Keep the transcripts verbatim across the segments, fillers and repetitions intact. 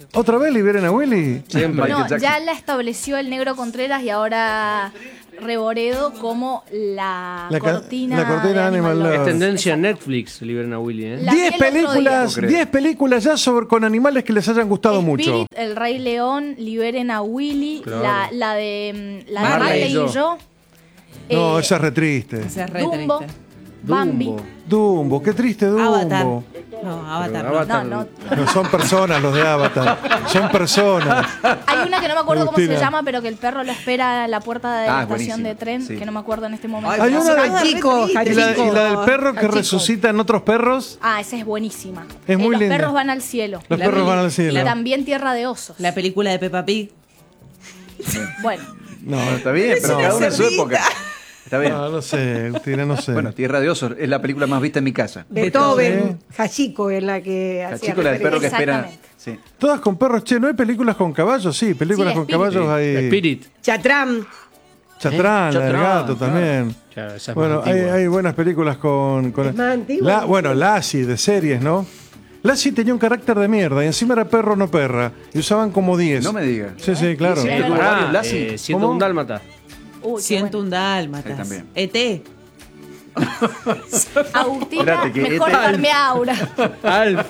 ¿Otra vez liberen a Willy? Siempre. No, ya la estableció el Negro Contreras y ahora Reboredo como la, La ca- cortina, la cortina de Animal Animal Lovers. Es Lovers. tendencia en Exacto. Netflix, liberen a Willy, ¿eh? La vi diez el otro películas, día. diez películas ya sobre, con animales que les hayan gustado Spirit, mucho. El Rey León, liberen a Willy, Claro. la, la de mm, la de Marley Marley y y yo. yo. No, eh, esa es re triste. Ese es re Dumbo, triste. Bambi. Dumbo. Dumbo, qué triste Avatar. Dumbo. No, Avatar. Pero no. Avatar- No, no, no. No son personas los de Avatar, son personas. Hay una que no me acuerdo cómo Agustina. se llama, pero que el perro lo espera a la puerta de la Ah, estación buenísimo, de tren, sí. que no me acuerdo en este momento. Ay, Hay una de- Hachiko, ¿Y la, y la del perro que Hachiko. resucita en otros perros? Ah, esa es buenísima. Es muy los linda. perros van al cielo. Los La perros peli- van al Y cielo. también Tierra de Osos. La película de Peppa Pig. Bueno, No, Bueno, está bien, pero una cada uno en su cerdita. época. Está bien. no, no sé, Agustina, no sé. Bueno, Tierra de Osos es la película más vista en mi casa. Beethoven. Hachiko es la que La hacía chico, la del perro que espera. Exactamente. Sí. Todas con perros, che, ¿no hay películas con caballos? Sí, películas Sí, con Spirit. caballos hay. Spirit. Chatrán. Chatrán, Eh, la del Chatrán, gato claro. también. Claro, esa es Bueno, más hay, antigua. hay buenas películas con. con Es más antigua. La- bueno, Lassie, de series, ¿no? Lassie tenía un carácter de mierda y encima era perro, no perra. Y usaban como diez. No me digas. Sí, sí, claro. Sí, Eh, tuvo pará, varios Lassie. eh, siento ¿Cómo? un dálmata. uy, qué Ciento bueno. un dálmatas. Ahí también. E T. Agustina, Espérate, que mejor este- darme aura. Alf.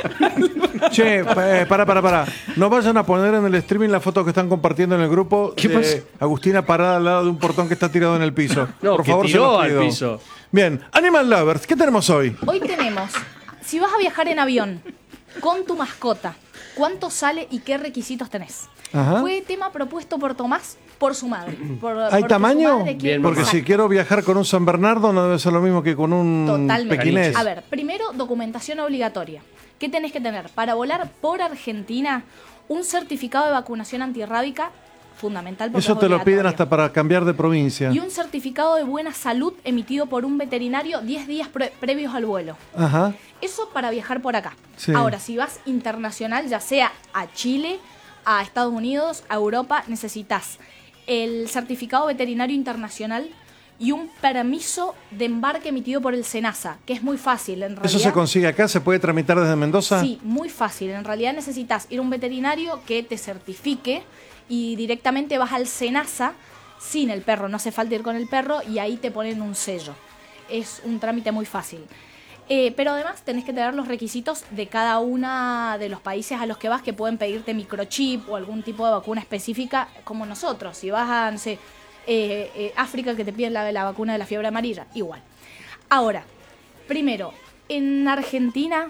Che, pa- eh, pará, pará, pará. No vayan a poner en el streaming la foto que están compartiendo en el grupo ¿Qué de pasó? Agustina parada al lado de un portón que está tirado en el piso. No, Por que favor, tiró se los al pido. piso. Bien, Animal Lovers, ¿qué tenemos hoy? Hoy tenemos, si vas a viajar en avión con tu mascota, ¿cuánto sale y qué requisitos tenés? Ajá. Fue tema propuesto por Tomás, por su madre. Por, ¿Hay porque su tamaño? madre quiere- Bien, Porque si Exacto. quiero viajar con un San Bernardo no debe ser lo mismo que con un Totalmente. pequinés. A ver, primero, documentación obligatoria. ¿Qué tenés que tener? Para volar por Argentina, un certificado de vacunación antirrábica, fundamental porque Eso es te lo piden obligatorio. hasta para cambiar de provincia. Y un certificado de buena salud emitido por un veterinario diez días pre- previos al vuelo. Ajá. Eso para viajar por acá. Sí. Ahora, si vas internacional, ya sea a Chile, a Estados Unidos, a Europa, necesitas el certificado veterinario internacional y un permiso de embarque emitido por el SENASA, que es muy fácil en realidad. ¿Eso se consigue acá? ¿Se puede tramitar desde Mendoza? Sí, muy fácil. En realidad necesitas ir a un veterinario que te certifique y directamente vas al SENASA sin el perro. No hace falta ir con el perro y ahí te ponen un sello. Es un trámite muy fácil. Eh, pero además tenés que tener los requisitos de cada uno de los países a los que vas, que pueden pedirte microchip o algún tipo de vacuna específica como nosotros. Si vas a, no sé, eh, eh, África, que te piden la, la vacuna de la fiebre amarilla, igual. Ahora, primero, en Argentina,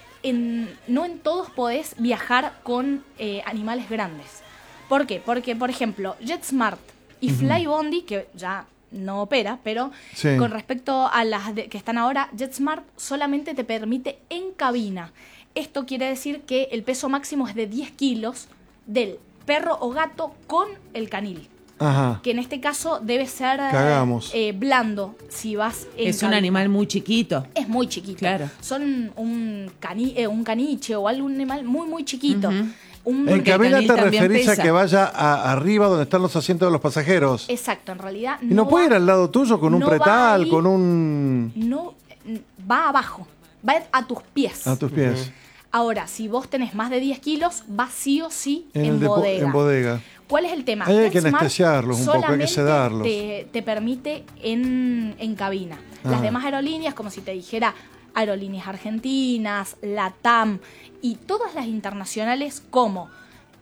en, no en todos podés viajar con eh, animales grandes. ¿Por qué? Porque, por ejemplo, JetSmart y Flybondi, que ya no opera, pero Sí. con respecto a las de- que están ahora, JetSmart solamente te permite en cabina. Esto quiere decir que el peso máximo es de diez kilos del perro o gato con el canil, Ajá. que en este caso debe ser eh, Cagamos. eh, blando si vas en Es un cabina. animal muy chiquito. Es muy chiquito. Claro. Son un, cani eh, un caniche o algún animal muy, muy chiquito. Ujú. Un- En Porque el cabina canil te también referís a pesa. que vaya a- arriba donde están los asientos de los pasajeros. Exacto, en realidad ¿Y no puede ir al lado tuyo con un no va pretal, ahí, con un... No, eh, va abajo, va a tus pies. a tus pies? Ahora, si vos tenés más de diez kilos, va sí o sí en, En, el depo- bodega. en bodega. ¿Cuál es el tema? Ahí hay que JetSmart anestesiarlos un poco, hay que solamente sedarlos. Te, te permite en, en cabina. Ah. Las demás aerolíneas, como si te dijera Aerolíneas Argentinas, LATAM y todas las internacionales como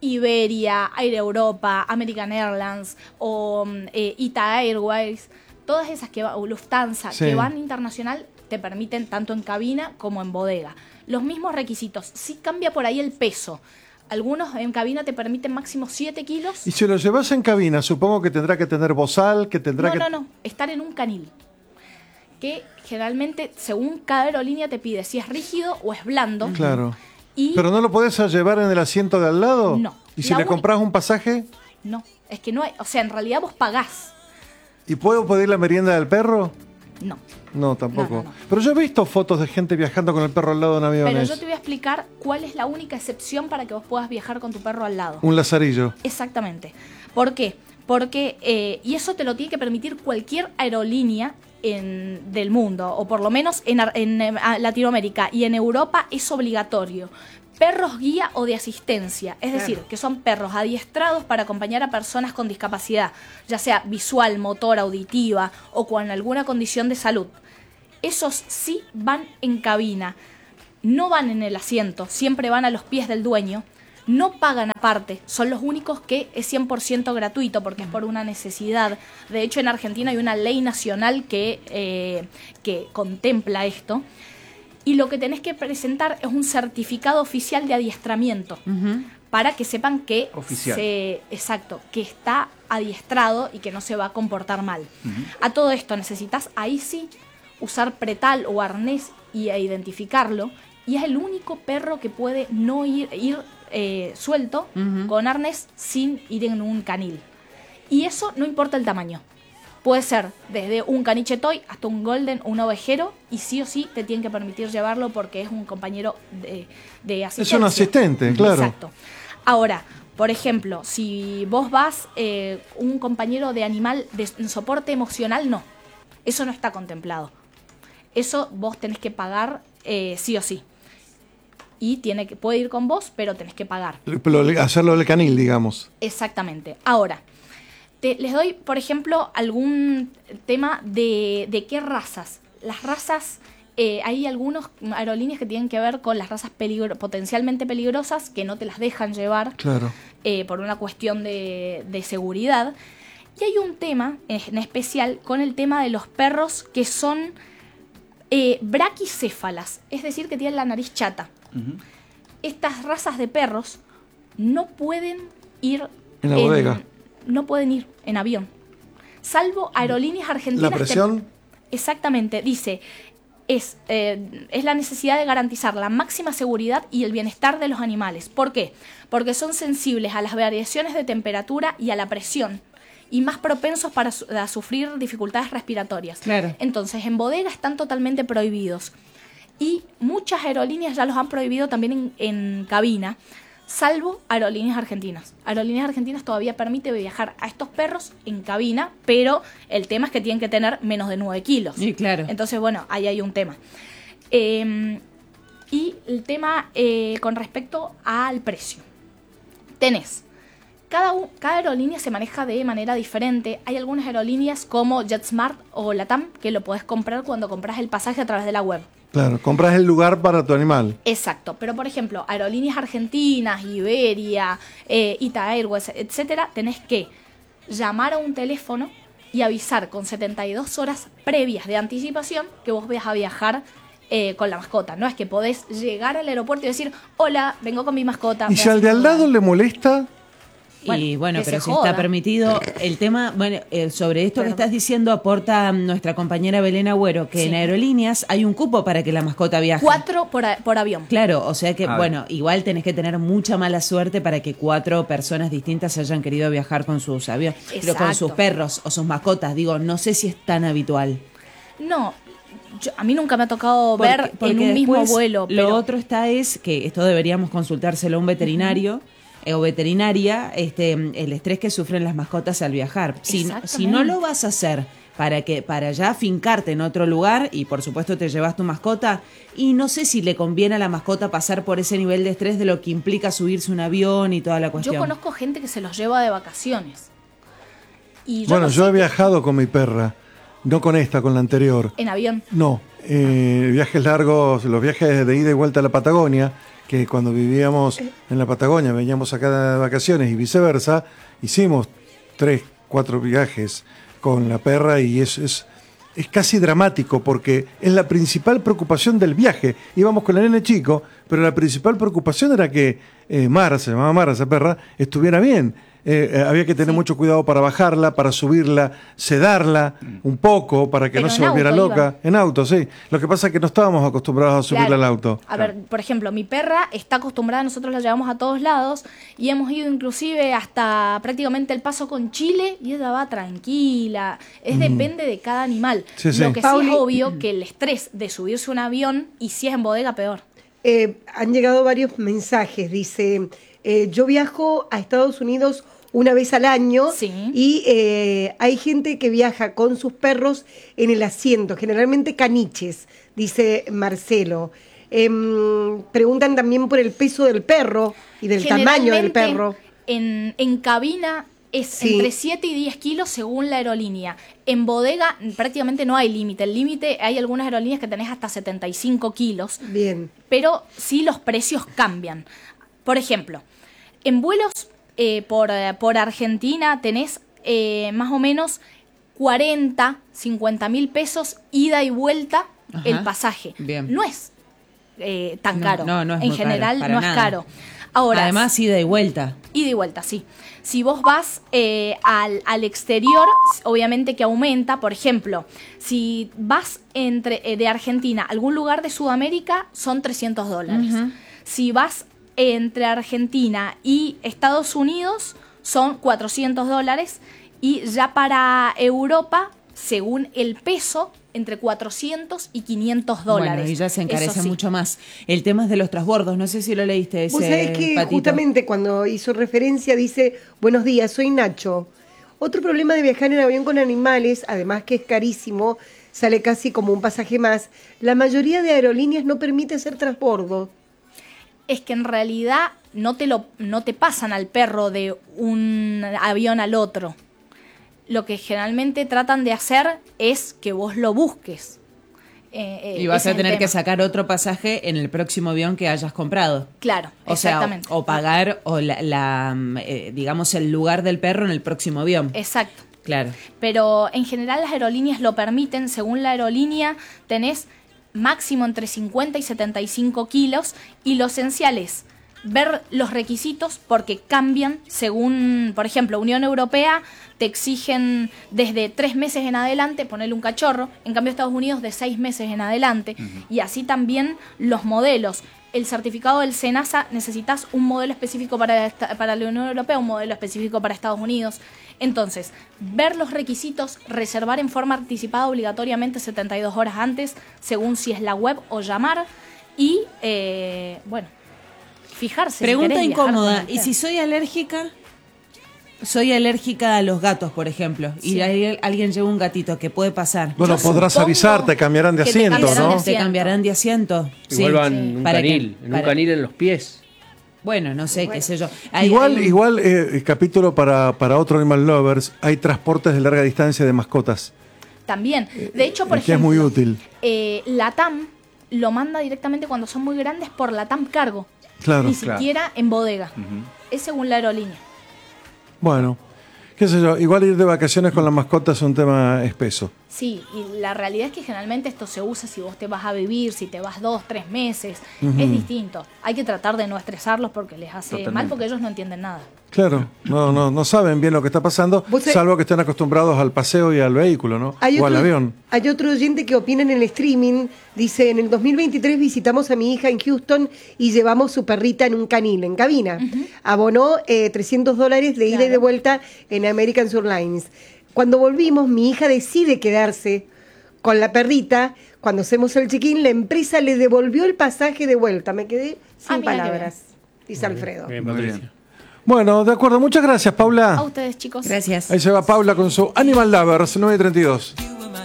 Iberia, Air Europa, American Airlines o mm, eh, Ita Airways, todas esas que va, o Lufthansa, Sí. que van internacional, te permiten tanto en cabina como en bodega. Los mismos requisitos. Sí cambia por ahí el peso. Algunos en cabina te permiten máximo siete kilos. Y si lo llevas en cabina, supongo que tendrá que tener bozal, que tendrá No, que... no, no. Estar en un canil. Que generalmente, según cada aerolínea, te pide si es rígido o es blando. Claro. Y ¿Pero no lo podés llevar en el asiento de al lado? No. ¿Y si La le uni- compras un pasaje? no, es que no hay. O sea, en realidad vos pagás. ¿Y puedo pedir la merienda del perro? No. No, tampoco. No, no, no. Pero yo he visto fotos de gente viajando con el perro al lado de un avión. Pero yo te voy a explicar cuál es la única excepción para que vos puedas viajar con tu perro al lado. Un lazarillo. Exactamente. ¿Por qué? Porque, eh, y eso te lo tiene que permitir cualquier aerolínea en- del mundo, o por lo menos en, Ar- en, eh, a- Latinoamérica y en Europa es obligatorio. perros guía o de asistencia, es decir, que son perros adiestrados para acompañar a personas con discapacidad, ya sea visual, motor, auditiva o con alguna condición de salud. Esos sí van en cabina, no van en el asiento, siempre van a los pies del dueño, no pagan aparte, son los únicos que es cien por ciento gratuito porque es por una necesidad. De hecho, en Argentina hay una ley nacional que, eh, que contempla esto. Y lo que tenés que presentar es un certificado oficial de adiestramiento uh-huh. para que sepan que oficial. Se, exacto, que está adiestrado y que no se va a comportar mal. Uh-huh. A todo esto necesitas ahí sí usar pretal o arnés y a identificarlo. Y es el único perro que puede no ir, ir eh, suelto uh-huh. con arnés sin ir en un canil. Y eso no importa el tamaño. Puede ser desde un caniche toy hasta un golden o un ovejero y sí o sí te tienen que permitir llevarlo porque es un compañero de, de asistencia. Es un asistente, claro. Exacto. Ahora, por ejemplo, si vos vas, eh, un compañero de animal de soporte emocional, no. Eso no está contemplado. Eso vos tenés que pagar eh, sí o sí. Y tiene que, puede ir con vos, pero tenés que pagar. Hacerlo del canil, digamos. Exactamente. Ahora, te, les doy, por ejemplo, algún tema de, de qué razas. Las razas, eh, hay algunas aerolíneas que tienen que ver con las razas peligro, potencialmente peligrosas que no te las dejan llevar claro. eh, por una cuestión de, de seguridad. Y hay un tema en especial con el tema de los perros que son eh, braquicéfalas, es decir, que tienen la nariz chata. Uh-huh. Estas razas de perros no pueden ir en la en, bodega. No pueden ir en avión, salvo Aerolíneas Argentinas. ¿La presión? Que, exactamente, dice, es, eh, es la necesidad de garantizar la máxima seguridad y el bienestar de los animales. ¿Por qué? Porque son sensibles a las variaciones de temperatura y a la presión y más propensos para su, a sufrir dificultades respiratorias. Claro. Entonces, en bodega están totalmente prohibidos. Y muchas aerolíneas ya los han prohibido también en, en cabina, salvo Aerolíneas Argentinas. Aerolíneas Argentinas todavía permite viajar a estos perros en cabina, pero el tema es que tienen que tener menos de nueve kilos. Sí, claro. Entonces, bueno, ahí hay un tema. Eh, y el tema eh, con respecto al precio. Tenés, cada, cada aerolínea se maneja de manera diferente. Hay algunas aerolíneas como JetSmart o LATAM que lo podés comprar cuando compras el pasaje a través de la web. Claro, compras el lugar para tu animal. Exacto, pero por ejemplo, Aerolíneas Argentinas, Iberia, eh, Ita Airways, etcétera, tenés que llamar a un teléfono y avisar con setenta y dos horas previas de anticipación que vos vas a viajar eh, con la mascota. No es que podés llegar al aeropuerto y decir, hola, vengo con mi mascota. ¿Y si al de al lado le molesta? Bueno, y bueno, pero si joda. está permitido el tema, bueno, eh, sobre esto pero, que estás diciendo aporta nuestra compañera Belén Agüero, que sí. En aerolíneas hay un cupo para que la mascota viaje. Cuatro por, a, por avión. Claro, o sea que, a bueno, ver. igual tenés que tener mucha mala suerte para que cuatro personas distintas hayan querido viajar con sus aviones, pero con sus perros o sus mascotas. Digo, no sé si es tan habitual. No, yo, a mí nunca me ha tocado porque, ver porque en un mismo vuelo. Lo pero... otro está es que esto deberíamos consultárselo a un veterinario. Uh-huh. O veterinaria, este, el estrés que sufren las mascotas al viajar. Si, si no lo vas a hacer para que para ya afincarte en otro lugar y por supuesto te llevas tu mascota, y no sé si le conviene a la mascota pasar por ese nivel de estrés de lo que implica subirse un avión y toda la cuestión. Yo conozco gente que se los lleva de vacaciones. Y yo bueno, no yo he que... viajado con mi perra, no con esta, con la anterior. ¿En avión? No, eh, viajes largos, los viajes de ida y vuelta a la Patagonia, que cuando vivíamos en la Patagonia veníamos acá de vacaciones y viceversa, hicimos tres, cuatro viajes con la perra y es, es, es casi dramático porque es la principal preocupación del viaje. Íbamos con el nene chico, pero la principal preocupación era que eh, Mara, se llamaba Mara esa perra, estuviera bien. Eh, eh, había que tener sí. mucho cuidado para bajarla, para subirla, sedarla un poco para que Pero no se volviera auto, loca. iba. En auto, sí. Lo que pasa es que no estábamos acostumbrados a subirla claro. al auto. A ver, por ejemplo, mi perra está acostumbrada, nosotros la llevamos a todos lados y hemos ido inclusive hasta prácticamente el paso con Chile y ella va tranquila. Es mm. depende de cada animal. Sí, sí. Lo que Pauli, sí es obvio que el estrés de subirse a un avión y si es en bodega, peor. Eh, han llegado varios mensajes. Dice, eh, yo viajo a Estados Unidos una vez al año sí. y eh, hay gente que viaja con sus perros en el asiento, generalmente caniches, dice Marcelo. Em, preguntan también por el peso del perro y del tamaño del Generalmente, perro. En, en cabina es Sí. entre siete y diez kilos según la aerolínea. En bodega prácticamente no hay límite. El límite, hay algunas aerolíneas que tenés hasta setenta y cinco kilos, Bien. pero sí los precios cambian. Por ejemplo, en vuelos eh, por, eh, por Argentina tenés eh, más o menos cuarenta, cincuenta mil pesos ida y vuelta Ajá. el pasaje. Bien. No es eh, tan No, caro. no, no es en muy caro, general para no nada. es caro. Ahora, Además, ida y vuelta. ida y vuelta, sí. Si vos vas eh, al, al exterior, obviamente que aumenta. Por ejemplo, si vas entre eh, de Argentina a algún lugar de Sudamérica, son trescientos dólares. Ujú. Si vas entre Argentina y Estados Unidos, son cuatrocientos dólares. Y ya para Europa, según el peso, entre cuatrocientos y quinientos dólares. Bueno, y ya se encarece Eso sí. mucho más. El tema es de los transbordos, no sé si lo leíste ese, Vos sabés que Patito. justamente cuando hizo referencia dice, buenos días, soy Nacho. Otro problema de viajar en avión con animales, además que es carísimo, sale casi como un pasaje más, la mayoría de aerolíneas no permite hacer transbordo. Es que en realidad no te lo no te pasan al perro de un avión al otro. Lo que generalmente tratan de hacer es que vos lo busques. Eh, eh, Y vas ese a es el tener que tema. sacar otro pasaje en el próximo avión que hayas comprado. Claro, O sea, exactamente. o, o pagar o la, la, mm, eh, digamos el lugar del perro en el próximo avión. Exacto. Claro. Pero en general las aerolíneas lo permiten. Según la aerolínea tenés máximo entre cincuenta y setenta y cinco kilos. Y lo esencial es ver los requisitos porque cambian según, por ejemplo, Unión Europea te exigen desde tres meses en adelante ponerle un cachorro, en cambio Estados Unidos de seis meses en adelante, uh-huh. Y así también los modelos. El certificado del SENASA necesitas un modelo específico para, esta, para la Unión Europea, un modelo específico para Estados Unidos. Entonces, ver los requisitos, reservar en forma anticipada obligatoriamente setenta y dos horas antes, según si es la web o llamar, y eh, bueno, fijarse. Pregunta si querés viajar incómoda, con el ¿y si soy alérgica? Soy alérgica a los gatos, por ejemplo, y Sí. hay, alguien lleva un gatito, ¿qué puede pasar? Bueno, Yo podrás supongo avisar, te cambiarán de que te asiento, cambiarán ¿no? de ¿Te asiento. cambiarán de asiento? Igual van sí. en un ¿Para qué? canil, en un Para- canil en los pies. Bueno, no sé, qué sé yo. Hay- Igual, hay- igual eh, el capítulo para, para otro Animal Lovers, hay transportes de larga distancia de mascotas, También. De hecho, por eh, que ejemplo, es muy útil. eh, LATAM lo manda directamente cuando son muy grandes por LATAM Cargo. Claro. Ni Claro. siquiera en bodega. Es según la aerolínea. Bueno, qué sé yo, igual ir de vacaciones con la mascota es un tema espeso. Sí, y la realidad es que generalmente esto se usa si vos te vas a vivir, si te vas dos, tres meses. Es distinto. Hay que tratar de no estresarlos porque les hace Totalmente. mal porque ellos no entienden nada. Claro, no, no, no saben bien lo que está pasando, Vos sé- salvo que estén acostumbrados al paseo y al vehículo, ¿no? Hay O al otro, avión. hay otro oyente que opina en el streaming, dice, en el dos mil veintitrés visitamos a mi hija en Houston y llevamos su perrita en un canil, en cabina. Abonó eh, trescientos dólares de ida y Claro. de vuelta en American Airlines. Cuando volvimos, mi hija decide quedarse con la perrita. Cuando hacemos el check-in, la empresa le devolvió el pasaje de vuelta. Me quedé sin Ah, mira qué palabras, dice Alfredo. Bien, Muy Patricia. bien. Bueno, de acuerdo, muchas gracias, A Paula. ustedes, chicos. Gracias. Ahí se va Paula con su Animal Lovers nueve treinta y dos.